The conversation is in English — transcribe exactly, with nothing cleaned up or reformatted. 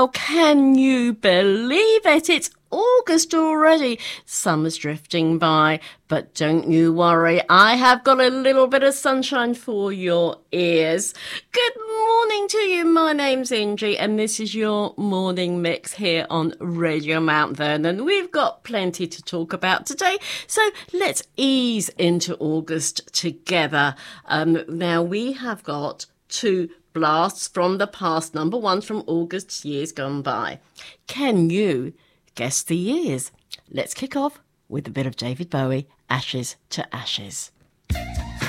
Oh, can you believe it? It's August already. Summer's drifting by, but don't you worry. I have got a little bit of sunshine for your ears. Good morning to you. My name's Ingy, and this is your morning mix here on Radio Mount Vernon. We've got plenty to talk about today, so let's ease into August together. Um, now, we have got two blasts from the past, number ones from August's years gone by. Can you guess the years? Let's kick off with a bit of David Bowie, Ashes to Ashes.